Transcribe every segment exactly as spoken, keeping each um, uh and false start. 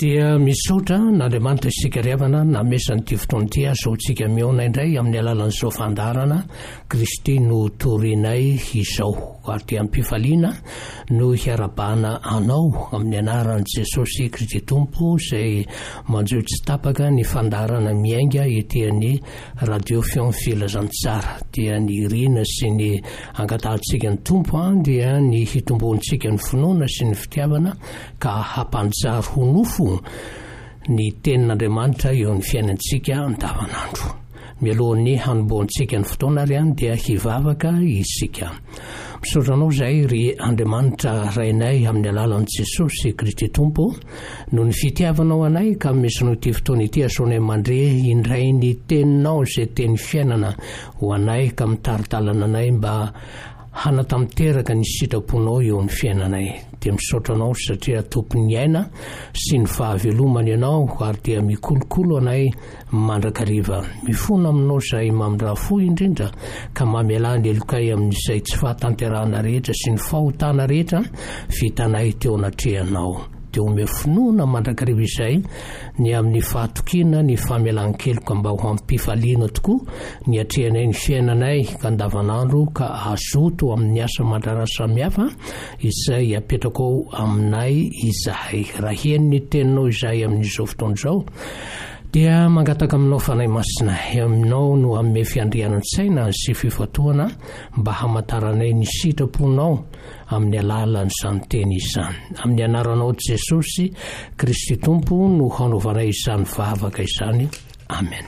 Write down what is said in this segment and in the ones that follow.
dia misaotra n'Andriamanitra isika riavana namesanyity fotoana ity azaontsika miona indray amin'ny alalan'izao fandarana Kristy no torinay izao ary dia ampifaliana no hiarabana anao amin'ny anaran'i Jesosy Kristy Tompo izay manjo tsy tapaka ny fandarana miainga etian'ny radio Fion Filazantsara dia ny rina sy ny angatahantsika ny tompo dia ny hitombontsika ny finoana sy ny fitiavana ka hampanjary ho nofo ny tenin'Andriamanitra eo amin'ny fiainantsika andavanandro. Mialohan'ny hanombohantsika ny fotoana ary any dia hivavaka isika. Misaotra anao izay ry Andriamanitra rainay amin'ny alalan'i Jesosy Kristy Tompo no ny fitiavanao anay ka mesinao ity fotoana ity asaonay mandre indray ny teninao izay teny fiainana ho anay ka mitaritalana anay mba hanatamteraka ny sitraponao eo amin'ny fiainanay. Dia misaotra anao satria tompony aina sy ny fahavelomana ianao ary dia mikolokolo anay mandrakariva. Mifona aminao izay mamindrafo indrindra ka mamelany elokay amin'izay tsy fahatanterahana rehetra sy ny fahotana rehetra vitanay teo anatrehanao. Dia ome finoana mandrakariva izay ny amin'ny fahatokina ny famelan-keloka mba ho ampifaliana tokoa ny atrehanay ny fiainanay ka andavanandro ka azoto amin'ny asa mandrarasa samihafa izay apetraka ao aminay izahay. Raha hiany ny teninao izay amin'izao fotoana izao dia mangataka aminao fanay masina aminao no amin'ny fiandrianan-tsaina sy fifatoana mba hamantaranay ny sitraponao amin'ny alalan'izany teny izany. Amin'ny anaranao Jesosy Kristy Tompo no hanaovanay izany vavaka izany. Amen.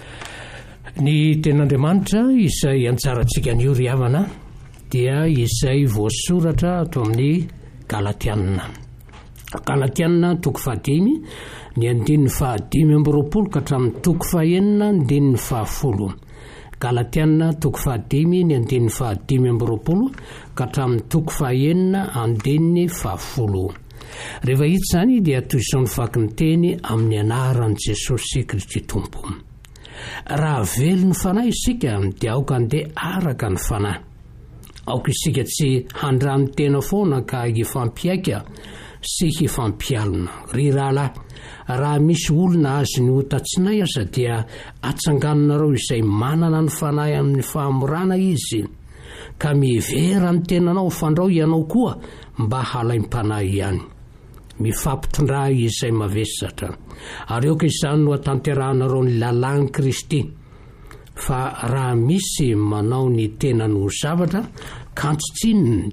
Ny ten'Andriamanitra izay anjarantsika an'io ry havana dia izay voasoratra ato amin'ny Galatiana. Galatiana toko fahadimy ny andininy fahadimy amby roapolo ka hatramin'ny toko fahaenina andininy fahafolo. Galatiana toko fahadimy ny andininy fahadimy amby roapolo ka hatramin'ny toko fahaenina andininy fahafolo. Rehefa hita izany dia toy izao ny vaky ny teny amin'ny anaran'i Jesosy Kristy Tompo. Raha velo ny fanahy isika dia aoka andeha araka ny fanahy. Aoka isika tsy handrany tena foana ka hifampiaika sy hifampialona. Ry rahalahy, raha misy olona azy ny hotatsinay aza dia atsanganonareo izay manana ny fanahy amin'ny fahamorana izy ka mivera ny tenanao fandrao ianao koa mba halaim-panahy ihany. Mifampitondra izay mavesatra. Ary aoka izany no hatanteranareo ny lalàn'i Kristy. Fa raha misy manao ny tenany ho zavatra kantotsininy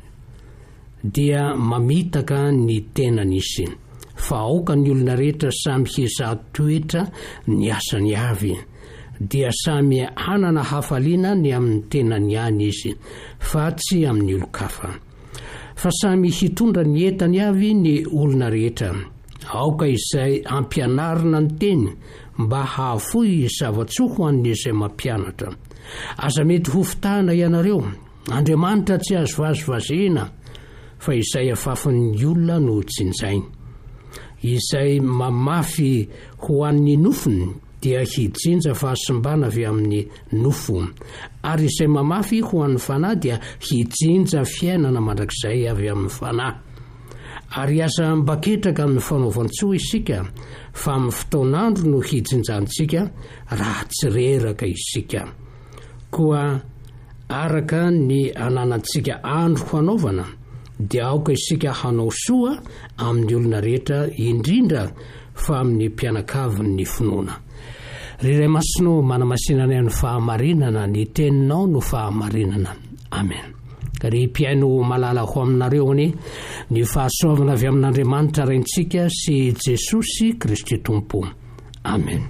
dia mamitaka ny tenany izy. Fa aoka ny olona rehetra samy hiza-toetra ny asany avy dia samy hanana hafaliana ny amin'ny tenany ihany izy fa tsy amin'ny olon-kafa. Fa samy hitondra ny entany avy ny olona rehetra. Aoka izay ampianarina ny teny mba hahafoy zava-tsoa ho an'izay mampianatra. Aza mety ho fitahana ianareo, Andriamanitra tsy azo vazivazena, fa izay afafan'ny olona no tsinjainy. Izay mamafy ho an'ny nofony dia hijinja fahasimbana avy amin'ny nofo, ary izay mamafy ho an'ny fanahy dia hijinja fiainana mandrakizay avy amin'ny fanahy. Ary aza mbaketraka amin'ny fanaovan-tsoa isika fa amin'ny fotoanandro no hijinjantsika raha tsy reraka isika. Koa araka ny ananantsika andro hanaovana dia aoka isika hanao soa amin'ny olona rehetra indrindra fa amin'ny mpianakavin'ny finoana. Riray masino manamasinana ny fahamarinana ny teninao no fahamarinana. Amen. Ry mpiaino malala ho aminareo any ny fahasoavana avy amin'Andriamanitra raintsika sy Jesosy Kristy Tompo. Amen.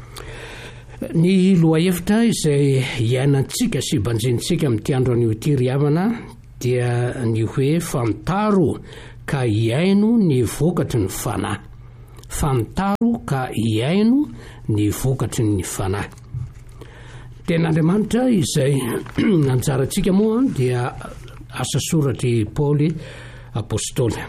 Ny lohahevitra izay iainantsika sy banjintsika amin'ity andro an'io ity ry havana dia ny hoe fantaro ka iaino ny vokatry ny fanahy. Fantaro ka iaino ny vokatry ny fanahy. Ten'Andriamanitra izay anjarantsika moa dia asa soratry Paoly apôstôly.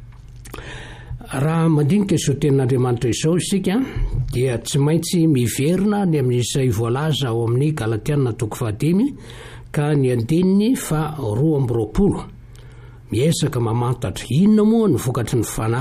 Raha mandinika izao ten'Andriamanitra izao isika dia tsy maintsy miverina ny amin'izay voalaza ao amin'ny Galatiana toko fahadimy ka ny andininy fa roa amby roapolo. Miezaka mamantatra inona moa ny vokatry ny fanahy.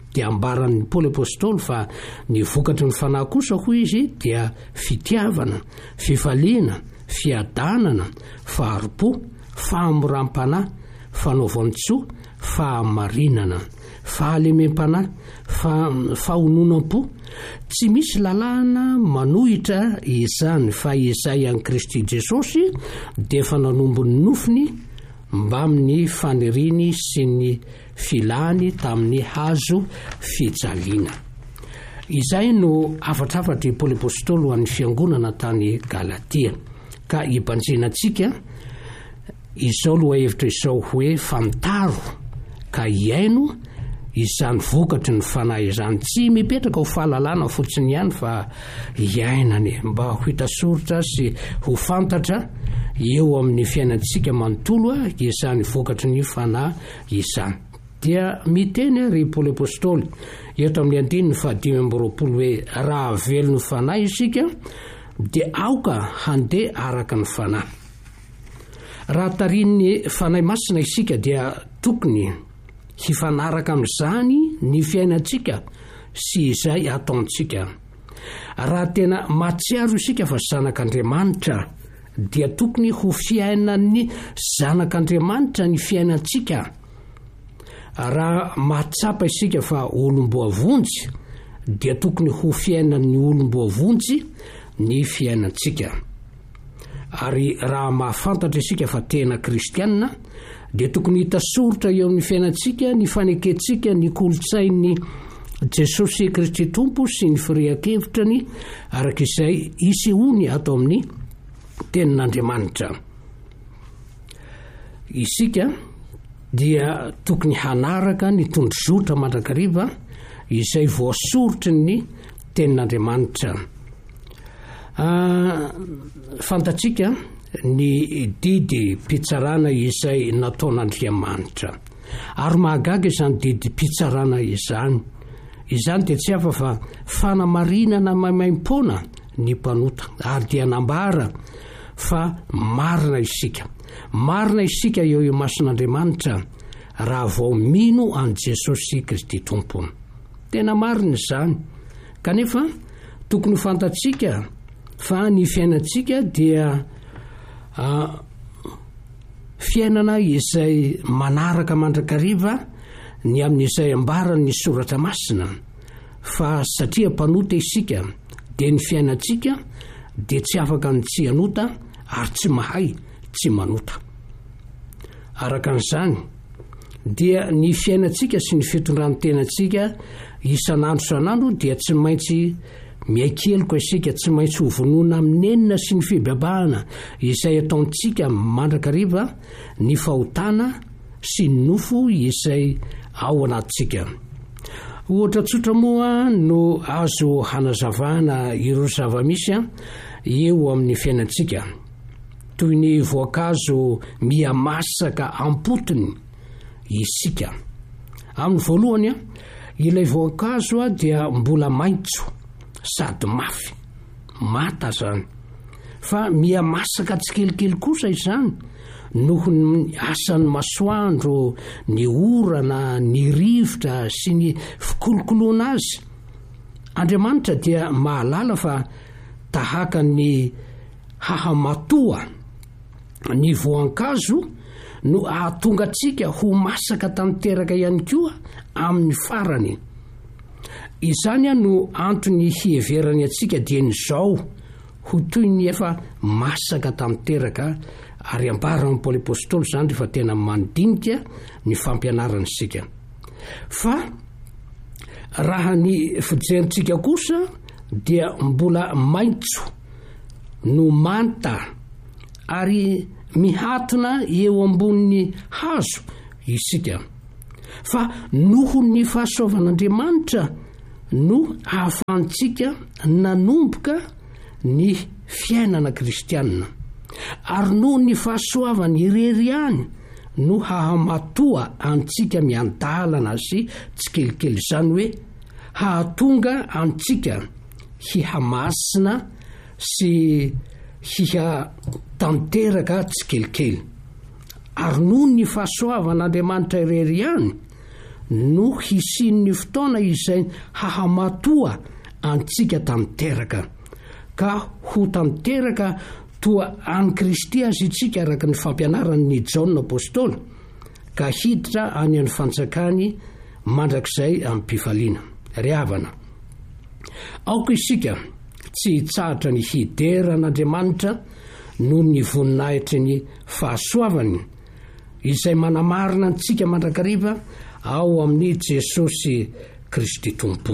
dia ambaran'ny Paoly apôstôly fa ny vokatry ny fanahy kosa hoy izy dia fitiavana, fifaliana, fiadanana, faharipo, fahamoram-panahy, fanaovantsoa, fahamarinana, fahalemem-panahy, fahononam-po. Tsy misy lalàna manohitra izany fa izay an'i Kristy Jesosy dia efa nanombony nofiny mba amin'ny faniriny sy ny filany tamin'ny hazo fijaliana. Izay no afatrafatra i Paoly apôstôly ho an'ny fiangonana tany Galatia. Ka ibanjenantsika izao lohahevitra izao hoe famitaro ka iaino izany vokatry ny fanahy izany, tsy mipetraka ho fahalalana fotsiny ihany fa iainany mba ho hitasoritra sy ho fantatra eo amin'ny fiainantsika manontolo izany vokatry ny fanahy izany. Dia miteny ary Paoly apôstôly eto amin'ny andininy fahadimy amby roapolo hoe raha velo ny fanahy isika dia aoka handeha araka ny fanahy. Raha tarin'ny fanahy masina isika dia tokony hifanaraka amin'izany ny fiainantsika sy izay ataontsika. Raha tena matsiaro isika fa zanak'Andriamanitra dia tokony ho fiainan'ny zanak'Andriamanitra ny fiainantsika. Raha matsapa isika fa olom-boavonjy dia tokony ho fiainan'ny olom-boavonjy ny fiainantsika. Ary raha mahafantatra isika fa tena kristianina dia tokony hitasoritra eo amin'ny fiainantsika ny fanekentsika ny kolotsain'ny Jesosy Kristy Tompo sy ny firian-kevitrany arak'izay isehoany atao amin'ny tenin'Andriamanitra. Isika dia tokony hanaraka ny tondrozotra mandrakariva izay voasorotry ny tenin'Andriamanitra. Uh, fantatsika ny didy pitsarana izay nataon'Andriamanitra ary mahagaga izany didy pitsarana izany. Izany dia tsy hafa fa fanamarinana maimaim-poana ny mpanota ary dia nambara fa marina isika. Marina isika eo eo mason'Andriamanitra raha vao mino an Jesosy Kristy Tompony. Tena marina izany. Kanefa tokony fantatsika fa ny fiainantsika dia uh, fiainana izay manaraka mandrakariva ny amin'izay ambarany ny soratra masina. Fa satria mpanota isika dia ny fiainantsika dia tsy afaka ny tsy hanota ary tsy mahay tsy manota. Araka an'izany dia ny fiainantsika sy ny fitondran-tenantsika isan'andro isan'andro dia tsy maintsy miaikeloka isika, tsy maintsy ho vonoina amin'enina sy ny fibabahana izay ataontsika mandrakariva ny fahotana sy ny nofo izay ao anatintsika. Ohatra tsotra moa no azo hanazavana ireo zava-misy eo amin'ny fiainantsika, toy ny voankazo mihamasaka ampotony isika. Amin'ny voalohany ilay voankazo dia mbola maitso sady mafy, mata zany. Fa mihamasaka tsikelikely kosa izany noho ny asan'ny masoandro, ny orana, ny rivotra sy ny fikolokoloana azy. Andriamanitra dia mahalala fa tahaka ny hahamatoa ny voankazo no ahatonga antsika ho masaka tanteraka ihany koa amin'ny farany. Izany no antony hieverany antsika dia ny zao ho toy ny efa masaka tanteraka. Ary ambaran'ny Paoly apôstôly zany rehefa tena mandinika ny fampianarana isika. Fa raha ny fijerentsika kosa dia mbola maitso no manta ary mihatona eo ambonin'ny hazo isika. Fa noho ny fahasoavan'Andriamanitra no ahafahantsika nanomboka ny fiainana kristianina. Ary noho ny fahasoavany irery ihany no hahamatoa antsika miandalana sy tsikelikely, zany hoe hahatonga antsika hihamasina sy hihatanteraka tsikelikely. Ary noho ny fahasoavan'Andriamanitra irery ihany no hisin'ny fotoana izay hahamatoa antsika tanteraka ka ho tanteraka toa any Kristy azy itsika araka ny fampianarany Jaona apôstôly ka hiditra any amin'ny fanjakany mandrakizay amin'ny mpifaliana ry havana. Aoka isika tsy hitsahatra ny hideran'Andriamanitra noho ny voninahitry ny fahasoavany izay manamarina antsika mandrakariva ao amin'ny Jesosy Kristy Tompo.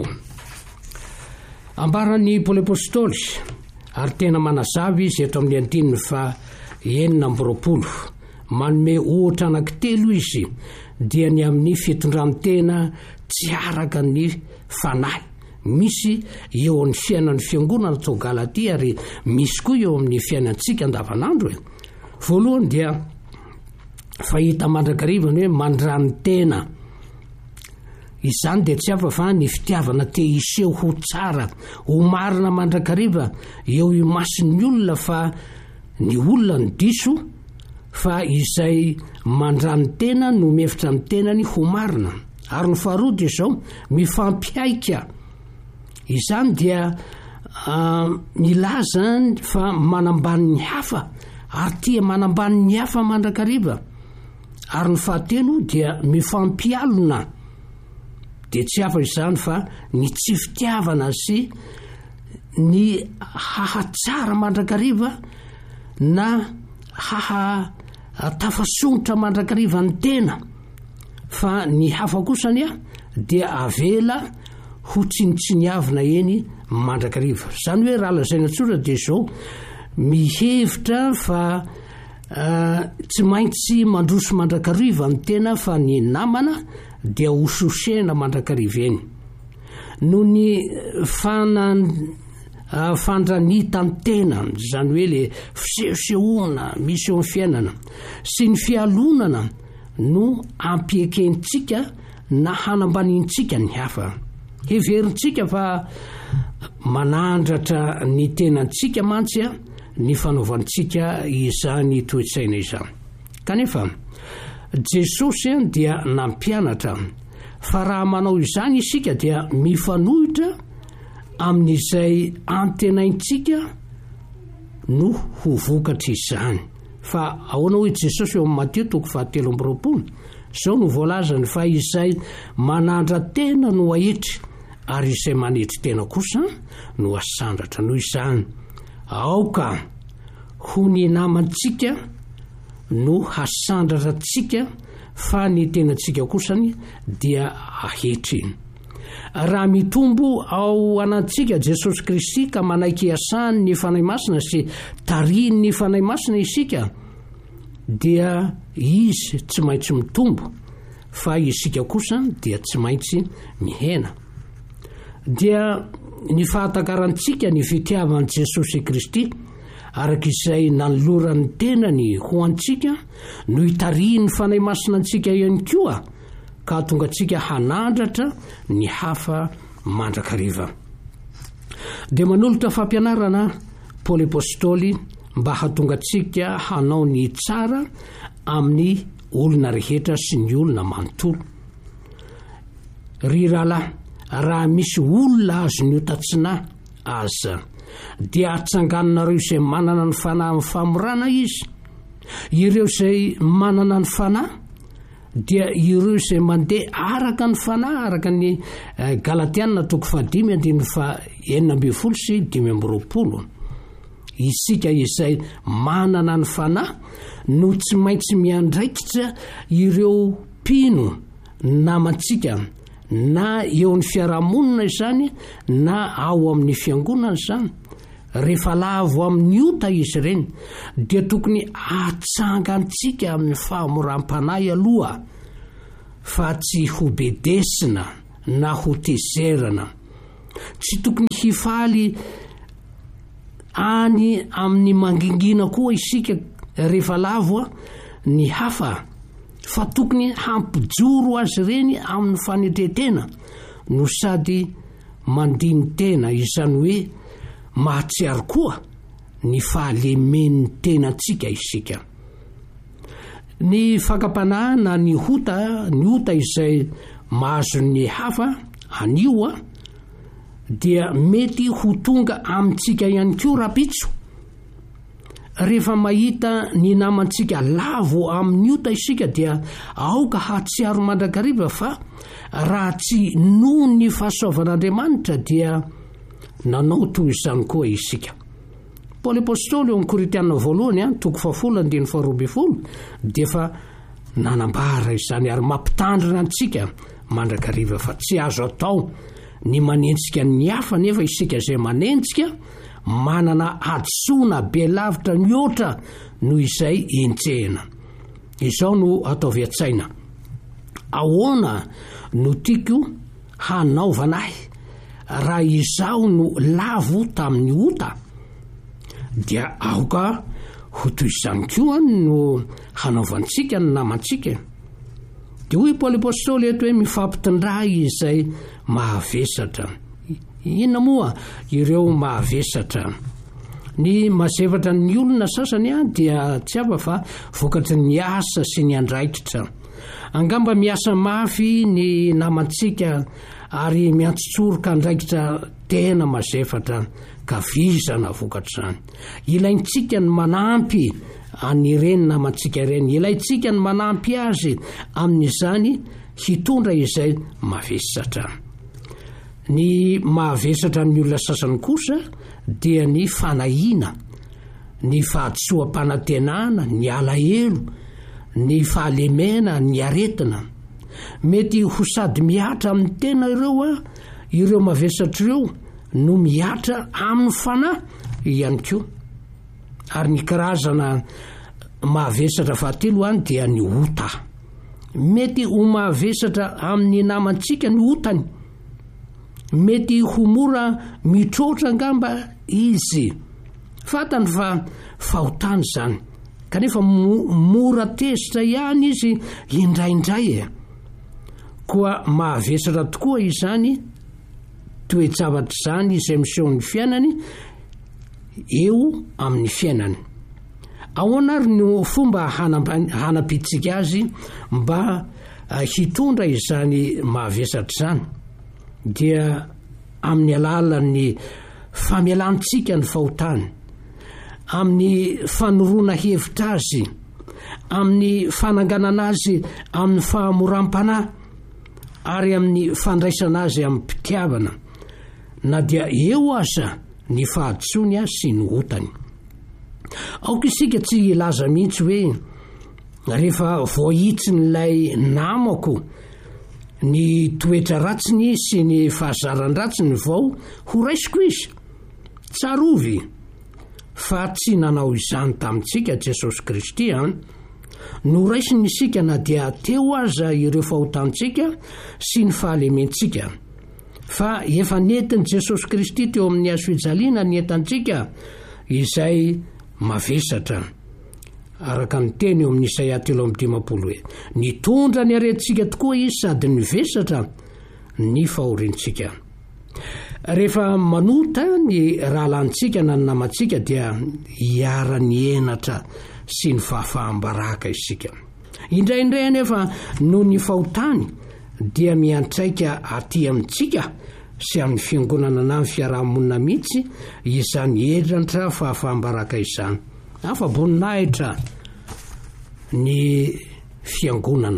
Ambarany Paoly apôstôly ary tena manazava izy eto amin'ny andininy fa enina amby roapolo, manome ohatra anankitelo izy dia ny amin'ny fitondran-tena tsy araka ny fanahy. Misy eo amin'ny fiainan'ny fiangonana atao Galatia ary misy koa eo amin'ny fiainantsika andavanandro e. Voalohany dia fahita mandrakariva ny hoe mandran-tena. Izany dia tsy hafa fa ny fitiavana te iseho ho tsara, ho marina mandrakariva eo imason'ny olona fa ny olona ny diso, fa izay mandran-tena no mefitra ny tenany ho marina. Ary ny faharoa dia izao mifampiaika. Izany dia uh, milaza fa manambany ny hafa ary tia manambany ny hafa mandrakariva. Ary ny fahatelo dia mifampialona. Dia tsy hafa izany fa ny tsy fitiavana sy ny hahatsara mandrakariva na haha tafasongotra mandrakariva ny tena, fa ny hafa kosany a dia avela ho tsinitsiniavina eny mandrakariva. Zany hoe raha lazaina tsora dia izao mihevitra fa uh, tsy maintsy mandroso mandrakariva ny tena, fa ny namana dia hososena mandrakariva eny. No ny fana uh, fandranita ny tena, zany hoe le fisehosehoana misy eo amin'ny fiainana sy ny fialonana no ampiekentsika na hanambanintsika ny hafa. Heverintsika fa manandratra ny tenantsika mantsy a ny fanaovantsika izany toetsaina izany. Kanefa Jesosy dia nampianatra fa raha manao izany isika dia mifanohitra amin'izay antenaintsika no ho vokatra izany. Fa ahoana hoe Jesosy eo amin'ny Mateo toko fahatelo amby roapolo, izao no voalazany fa izay manandra tena no ahitry ary izay manetry tena kosa no asandratra. Noho izany aoka ho ny namantsika no hasandratra tsika, fa ny tenantsika kosany dia ahetry. Raha mitombo ao anatsika Jesosy Kristy ka manaiky asany ny fanahy masina sy tariny ny fanahy masina isika, dia izy tsy maintsy mitombo, fa isika kosa dia tsy maintsy mihena. Dia ny fahatakarantsika ny fitiavan'i Jesosy Kristy arak'izay nanoloran'ny tenany ho antsika no hitariny fanahy masina antsika ihany koa, ka tonga antsika hanandratra ny hafa mandrakariva. Dia manolotra fampianarana Paoly apôstôly mba hahatonga antsika hanao ny tsara amin'ny olona rehetra sy ny olona manontolo. Ry rahalahy, raha misy olona azo ny hotatsina aza, dia atsanganinareo izay manana ny fanahy amin'ny famorana izy. Ireo izay manana ny fanahy dia ireo izay mandeha araka ny fanahy, araka ny eh, Galatiana toko fahadimy andininy fa enina amby folo sy dimy amby roapolo. Isika izay manana ny fanahy no tsy maintsy miandraikitra ireo mpino namantsika, na eo amin'ny fiarahamonina izany na ao amin'ny fiangonana izany. Rehefa lavo amin'ny ota izy ireny dia tokony atsangantsika amin'ny fahamoram-panahy aloha, fa tsy ho bedesina na ho tezerana. Tsy tokony hifaly any amin'ny mangingina koa isika rehefa lavo ny hafa, fa tokony hampijoro azy ireny amin'ny fanetretena no sady mandiny tena, izany hoe mahatsiaro koa ny fahalemen'ny tenantsika isika. Ny fakapanahana ny hota, ny hota izay mahazo ny hafa anio a dia mety ho tonga amintsika ihany koa rapitso. Rehefa mahita ny namantsika lavo amin'ny ota isika dia aoka hatsiaro mandrakariva fa raha tsy noho ny fahasoavan'Andriamanitra dia nanao toy izany koa isika. Paoly apôstôly eo amin'ny Korinthiana voalohany a toko fahafolo andiny faharoa ambin'ny folo dia fa nanambara izany ary mampitandrina antsika mandrakariva fa tsy azo atao ny manentsika ny hafa nefa isika izay manentsika manana adsoana be lavitra mihoatra noho izay entsehana. Izao no ataovy an-tsaina. Ahoana no tiako hanaovana ahy raha izao no lavo tamin'ny ota? Dia aoka ho toy izany koa no hanaovantsika ny namantsika. Dia hoy Paoly apôstôly eto hoe mifampitindray izay mahavesatra. Inona moa ireo mahavesatra? Ny mazevatra ny olona sasany a dia tsy hafa fa vokatry ny asa sy ny andraikitra. Angamba miasa mafy ny namantsika ary miantsotsoroka andraikitra tena mazevatra ka vizana vokatr'izany. Ilaintsika ny manampy anireny namantsika ireny. Ilaintsika ny manampy azy amin'izany hitondra izay mavesatra. Ny mahavesatra ny olona sasany kosa dia ny fanahiana, ny fahatsoam-panantenana, ny alahelo, ny fahalemena, ny aretina. Mety ho sady miatra amin'ny tena ireo a ireo mavesatra ireo no miatra amin'ny fanahy ihany koa. Ary ny karazana mahavesatra fahatelo any dia ny ota. Mety ho mahavesatra amin'ny namantsika ny otany. Mety ho mora mitrotra angamba izy. Fatany fa fahotany zany. Kanefa mora tezitra ihany izy indraindray e. Koa mahavesatra tokoa izany toe-javatra zany izay miseho ny fiainany eo amin'ny fiainany. Ahoana ary no fomba hanapitsika azy mba hitondra izany mahavesatra zany? Dia amin'ny alalan'ny famelantsika ny fahotany, amin'ny fanorona hevitra azy, amin'ny fananganana azy amin'ny fahamoram-panahy ary amin'ny fandraisana azy amin'ny mpitiavana, na dia eo aza ny fahadsoany sy ny otany. Aoka isika tsy ilaza mihitsy hoe rehefa voahitsin'ilay namako ny toetra ratsiny sy ny fahazarany ratsiny vao ho raisiko izy. Tsarovy fa tsy nanao izany tamintsika Jesosy Kristy a. No raisiny isika na dia teo aza ireo fahotantsika sy ny fahalementsika. Fa efa netiny Jesosy Kristy teo amin'ny hazofijaliana ny entantsika izay mavesatra. Araka ny teny eo amin'ny Isaia telo amby dimampolo hoe nitondra ny aretintsika tokoa izy sady nivesatra ny fahorintsika. Rehefa manota ny rahalantsika na ny namantsika dia hiara ny enatra sy ny fahafahambaraka isika. Indraindray anefa no ny fahotany dia miantraika aty amintsika sy amin'ny fiangonana na amin'ny fiarahamonina mihitsy izany hedratra fahafahambaraka izany. Afa boninahitra ny fiangonana.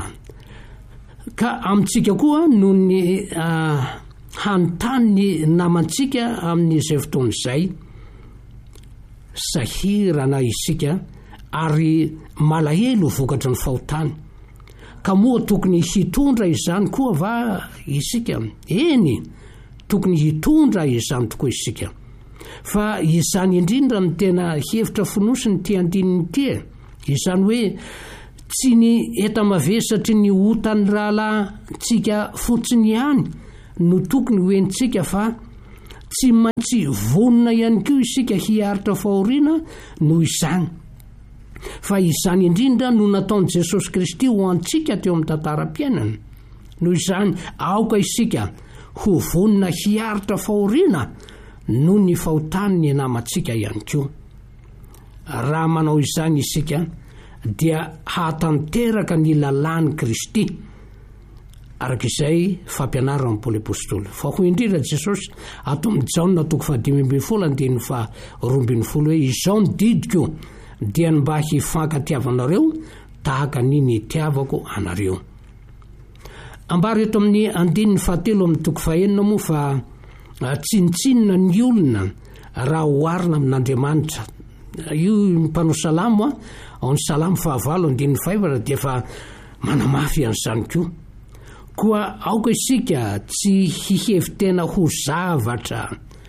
Ka amintsika koa no ny uh, hanontany ny namantsika amin'izay fotoana izay sahirana isika ary malahelo vokatra ny fahotany. Ka moa tokony hitondra izany koa va isika? Eny, tokony hitondra izany tokoa isika. Fa izany indrindra ny tena hevitra fonosiny ty andininy ty. Izany hoe tsy ny eta-mavesatry ny otany rahalantsika fotsiny ihany no tokony hoentsika fa tsy maintsy vonona ihany koa isika hiaritra fahoriana no izany. Fa izany indrindra no nataon'i Jesosy Kristy ho antsika teo amin'ny tantaram-piainana. No izany aoka isika ho vonona hiaritra fahoriana no ny fahotany ny namantsika ihany koa. Raha manao izany isika dia hatanteraka ny lalàn'i Kristy arak'izay fampianarana amin'ny Paoly apôstôly. Fa ho indrindra Jesosy ato amin'ny Jaona toko fahadimy ambin'ny folo andiny fa roa ambin'ny folo hoe izao ny didiko dia mba hifankatiavanareo tahaka niny tiavako anareo. Ambary eto amin'ny andininy fahatelo amin'ny toko fahenina moa fa tsinitsinina ny olona raha oharina amin'Andriamanitra. Io mpanao salamo ao ny salamo fahavalo andininy faefatra dia fa manamafy an'izany koa. Koa aoka isika tsy hihevitena ho zavatra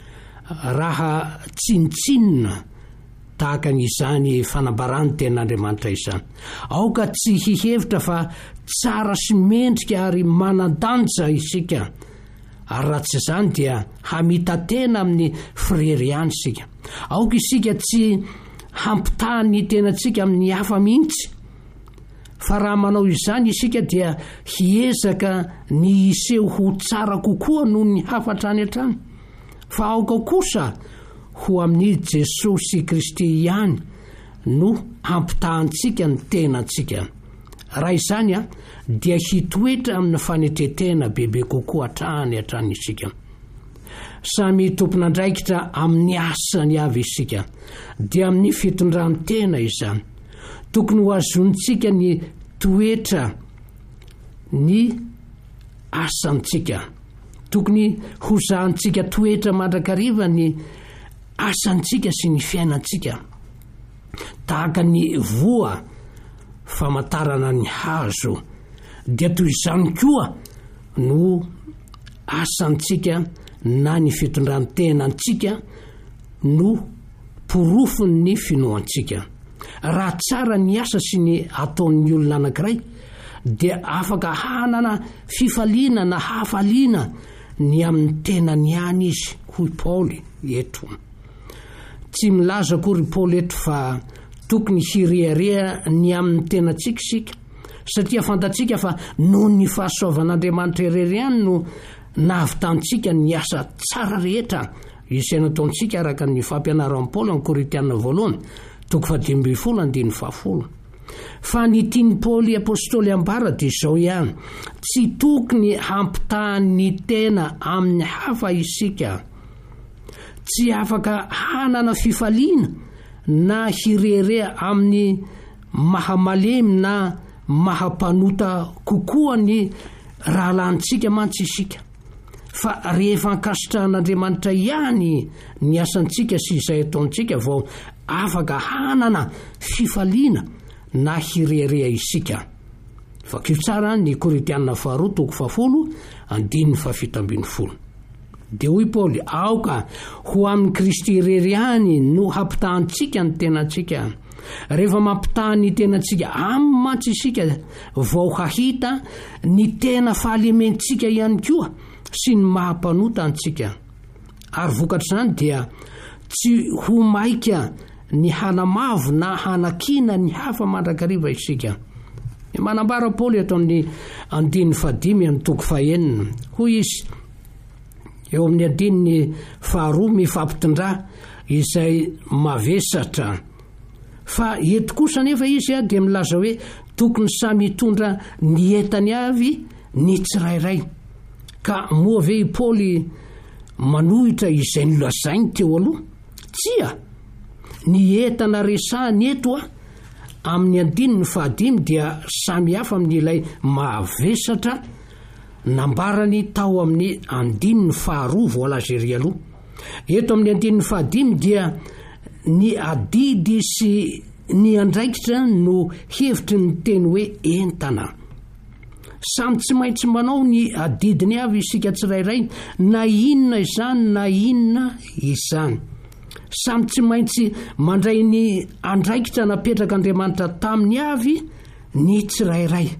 raha tsinitsinina tahaka n'izany fanambarany ten'Andriamanitra izany. Aoka tsy hihevitra fa tsara sy mendrika ary manan-danja isika. Ary raha tsy izany dia hamitatena amin'ny frery ihany isika. Aoka isika tsy hampitahany tenantsika amin'ny hafa mihitsy. Fa raha manao izany isika dia hiezaka ny iseho ho tsara kokoa noho ny hafatra any hatrany. Fa aoka kosa ho amin'ny Jesosy Kristy ihany no hampitahantsika ny tenantsika. Raha izany a dia hitoetra amin'ny fanetretena bebe kokoa hatrany hatrany isika. Samy tompon'andraikitra amin'ny asany avy isika dia amin'ny fitondrantena izany. Tokony ho azontsika ny toetra ny asantsika. Tokony ho zahantsika toetra mandrakariva ny asantsika sy ny fiainantsika. Tahaka ny voa famantarana ny hazo dia toy izany koa no asantsika na ny fitondrantenantsika no porofony ny finoantsika. Raha tsara ny asa sy ny ataon'ny olona anankiray dia afaka hanana fifaliana na hafaliana ny amin'ny tenany ihany izy, hoy Paoly eto. Tsy milaza kory Paoly eto fa tokony hirehareha ny amin'ny tenantsika isika, satria fantatsika fa noho ny fahasoavan'Andriamanitra irery ihany no nahavitantsika ny asa tsara rehetra izay nataontsika araka ny fampianaran'i Paoly amin'ny Korinthiana voalohany toko fahadimy ambin'ny folo andiny fahafolo. Fa ny tiany Paoly apôstôly ambara dia izao ihany, tsy tokony hampitahany tena amin'ny hafa isika. Tsy afaka hanana fifaliana na hirehareha amin'ny mahamalemy na mahampanota kokoa ny rahalantsika mantsy isika. Fa rehefa ankasitrahan'Andriamanitra ihany ny asantsika sy izay ataontsika vao afaka hanana fifaliana na hirehareha isika. Fa kio tsara ny Korintiana faharoa toko fahafolo andininy fahafito ambin'ny folo. Dia hoy Paoly, aoka ho amin'ny Kristy irery ihany no hampitahantsika ny tenantsika. Rehefa mampitaha ny tenantsika amin'ny mantsy isika vao hahita ny tena fahalementsika ihany koa sy ny mahampanota antsika. Ary vokatr'izany dia tsy ho maika ny hanamavo na hanakina ny hafa mandrakariva isika. Manambara Paoly eto amin'ny andininy fahadimy amin'ny toko fahenina. Hoy izy eo amin'ny andininy faharoa mifampitondrà izay mavesatra. Fa eto kosa nefa izy a dia milaza hoe tokony samy hitondra ny entany avy ny tsirairay. Ka moa ve i Paoly manohitra izay nolazainy teo aloha? Tsia! Ny entana resahany eto a amin'ny andininy fahadimy dia samy hafa amin'ilay mavesatra nambarany tao amin'ny andininy faharoa voalaza ery aloha. Eto amin'ny andininy fahadimy dia ny adidy sy ny andraikitra no hevitry ny teny hoe entana. Samy tsy maintsy manao ny adidiny avy isika tsirairay, na inona izany na inona izany. Samy tsy maintsy mandray ny andraikitra napetraka Andriamanitra taminy avy ny tsirairay.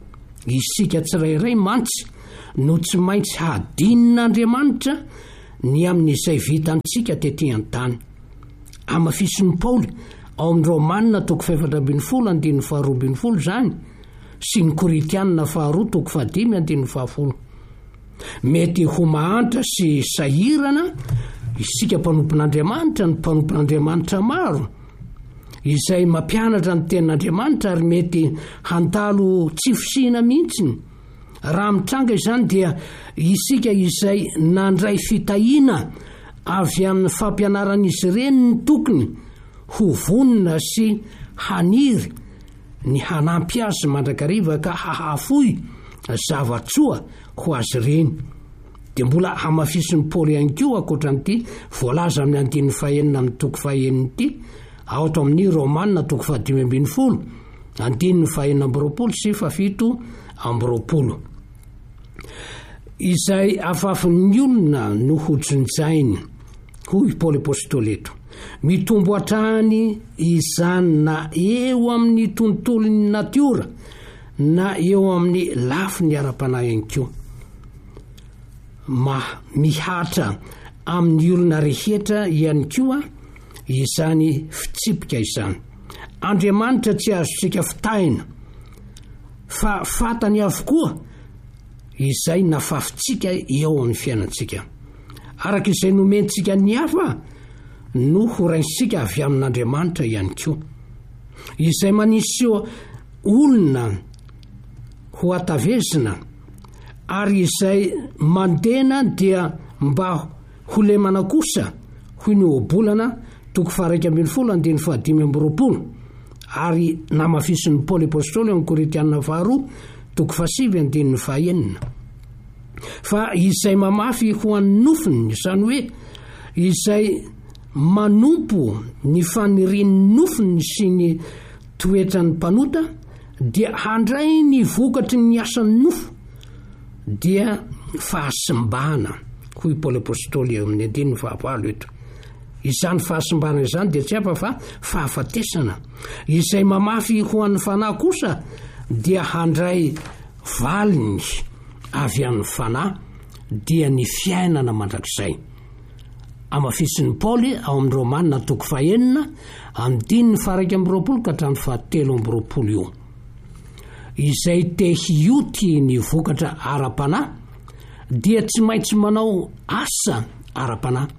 Isika tsirairay mantsy no tsy maintsy hadinon'Andriamanitra ny amin'izay vitantsika tetỳ an-tany. Amafisiny Paoly ao amin'ny Romanina toko faefatra ambin'ny folo andininy faharoa ambin'ny folo zany, sy ny Korintiana faharoa toko fahadimy andininy fahafolo. Mety ho mahantra sy sahirana isika mpanompon'Andriamanitra ny mpanompon'Andriamanitra maro izay mampianatra ny tenan'Andriamanitra ary mety handalo tsy fisina mihitsy raha mitranga izany dia isika izay nandray fitahiana avy amin'ny fampianaran'izy ireny ny tokony ho vonina sy haniry ny hanampy azy mandrakariva ka hahafoy zavatsoa ho azy ireny. Dia mbola hamafisin'ny Paoly ihany koa ankoatran'ity voalaza amin'ny andininy fahaenina amin'ny toko fahaenina ity ao ato amin'ny Romanina toko fahadimy ambin'ny folo andininy fahaenina amby roapolo sy fafito amby roapolo. Izay afafin'ny olona no hojinjainy hoy Paoly apôstôly eto, mitombo hatrany izany na eo amin'ny tontolon'ny natiora na eo amin'ny lafiny ara-panahy ihany koa, ma mihatra amin'ny olona rehetra ihany koa izany fitsipika izany. Andriamanitra tsy azontsika fitahina fa fatany avokoa izay nafafitsika eo amin'ny fiainantsika. Araka izay nomentsika ny hafa no horaisika avy amin'Andriamanitra ihany koa, izay manisy olona ho atavezina ary izay mandena dia mba ho lemana kosa hoy ny obolana toko faha-raika ambin'ny folo andininy fahadimy amby roapolo ary namafisin'ny Paoly apôstôly amin'ny Koritianina faharoa toko fahasivy andininy fahaenina. Fa izay mamafy ho an'ny nofiny, izany hoe izay manompo ny fanirian'ny nofiny sy ny toetran'ny mpanota dia handray ny vokatry ny asan'ny nofo dia fahasimbana hoy Paoly apôstôly amin'ny andininy fahavalo eto. Izany fahasimbana izany dia tsy hafa fa fahafatesana. Izay mamafy ho an'ny fanahy kosa dia handray valiny avy amin'ny fanahy dia ny fiainana mandrakizay. Amafisin'ny Paoly ao amin'ny Romanina toko fahaenina andininy faha-raika amby roapolo ka hatramin'ny fahatelo amby roapolo io. Izay te hioty ny vokatra ara-panahy dia tsy maintsy manao asa ara-panahy.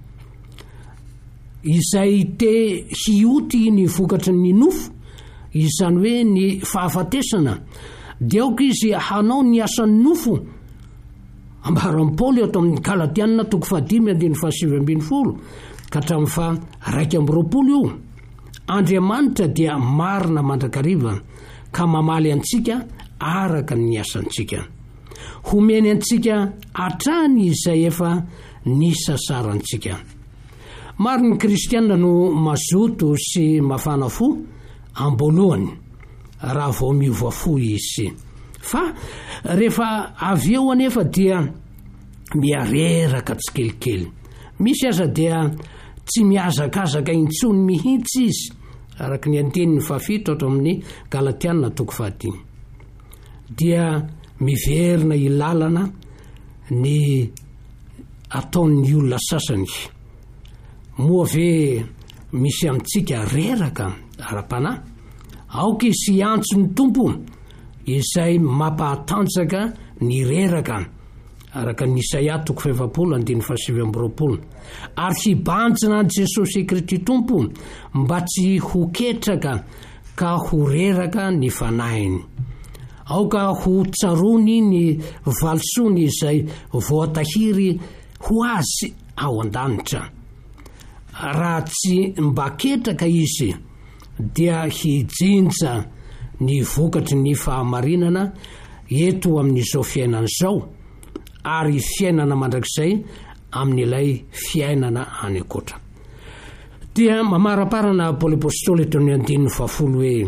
Izay te hioty ny vokatra ny nofo, izany hoe ny fahafatesana, dia aoka izy hanao ny asan'ny nofo. Ambaran'i Paoly ato amin'ny Galatianina toko fahadimy andininy fahasivy ambin'ny folo ka hatramin'ny faha-raika amby roapolo io. Andriamanitra dia marina mandrakariva ka mamaly antsika araka ny asantsika, homeny antsika hatrany izay efa nisasarantsika. Maro ny kristianina no mazoto sy mafana fo ambolohany raha vao miova fo izy, fa rehefa avy eo anefa dia miareraka tsikelikely. Misy aza dia tsy miazakazaka intsony mihitsy izy, araka ny andininy fafito ato amin'ny Galatianina toko fahadimy. Dia miverina ilalana ny ataon'ny olona sasany. Moa ve misy amintsika reraka ara-panahy, aoka izy antso ny tompo izay mampahatanjaka ny reraka araka ny Isaia toko fahefapolo andininy fahasivy amby roapolo. Ary hibanjina an' Jesosy Kristy tompo mba tsy ho ketraka ka ho reraka ny fanahiny, aoka ho tsarony ny valsony izay voatahiry ho azy ao an-danitra. Raha tsy mba ketraka izy dia hijinja ny vokatry ny fahamarinana eto amin'izao fiainana izao ary fiainana mandrakizay amin'ilay fiainana any akoatra. Dia mamaraparana Paoly apôstôly eto amin'ny andininy fahafolo hoe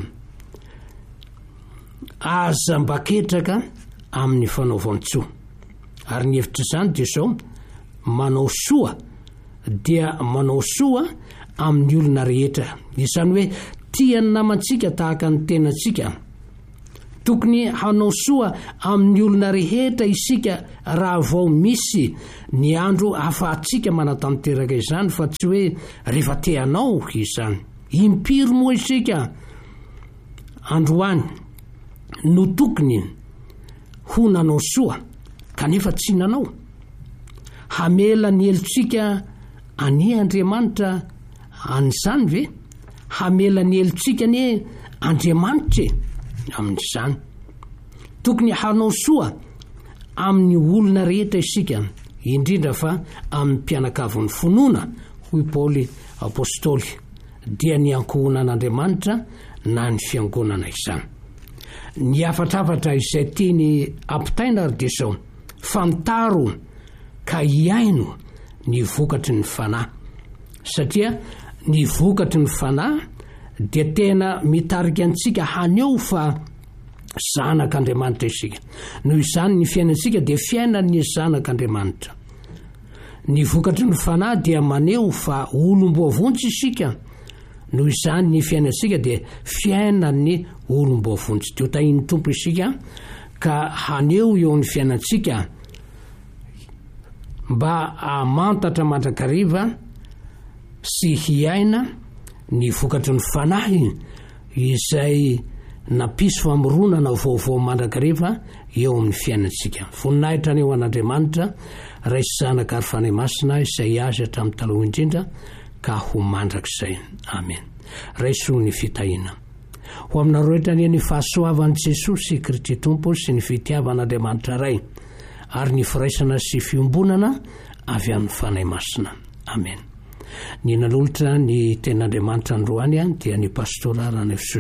aza mba ketraka amin'ny fanaovan-tsoa. Ary ny hevitra izany dia izao, manao soa dia manao soa amin'ny olona rehetra, izany hoe tia ny namantsika tahaka ny tenantsika. Tokony hanao soa amin'ny olona rehetra isika raha vao misy ny andro ahafahantsika manatanteraka izany, fa tsy hoe rehefa te hanao izany. Impiry moa isika androany no tokony ho nanao soa kanefa tsy nanao. Hamela ny helotsika any Andriamanitra an'izany ve? Hamela ny helotsika ny Andriamanitra amin'izany. Tokony hanao soa amin'ny olona rehetra isika, indrindra fa amin'ny mpianakavon'ny finoana, hoy Paoly apôstôly, dia ny ankohonan'Andriamanitra na ny fiangonana izany. Ny afatrafatra izay tiany ampitaina ary dia izao: fantaro ka hiaino ny vokatry ny fanahy. Satria ny vokatry ny fanahy dia tena mitarika antsika haneo fa zanak'Andriamanitra isika. Noho izany ny fiainantsika dia fiainan'ny zanak'Andriamanitra. Ny vokatry ny fanahy dia maneo fa olom-boavontsy isika. Noho izany ny fiainantsika dia fiainan'ny olom-boavontsy. Dia hotahin'ny tompo isika ka haneo eo amin'ny fiainantsika mba hamantatra mandrakariva sy hiaina ny vokatry ny fanahy izay nampiso famoronana vaovao mandrakariva eo amin'ny fiainantsika. Voninahitra ny eo an'Andriamanitra raisy zanaka ary fanahy masina izay azy hatramin'ny taloha indrindra ka ho mandrakizay. Amen. Raiso ny fitahiana. Ho aminareo rehetra ny fahasoavan'i Jesosy Kristy Tompo sy ny fitiavan'Andriamanitra ray ary ny firaisana sy fiombonana avy amin'ny fanahy masina. Amen. Ny nanolotra ny ten'Andriamanitra androany dia ny pastora Ranafisoa